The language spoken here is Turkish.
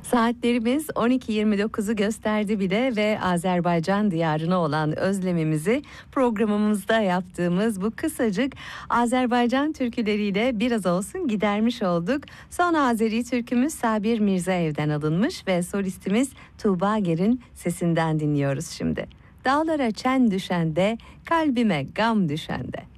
Saatlerimiz 12.29'u gösterdi bile ve Azerbaycan diyarına olan özlemimizi programımızda yaptığımız bu kısacık Azerbaycan türküleriyle biraz olsun gidermiş olduk. Son Azeri türkümüz Sabir Mirzaev'den alınmış ve solistimiz Tuğba Ger'in sesinden dinliyoruz şimdi. Dağlara çen düşende, kalbime gam düşende.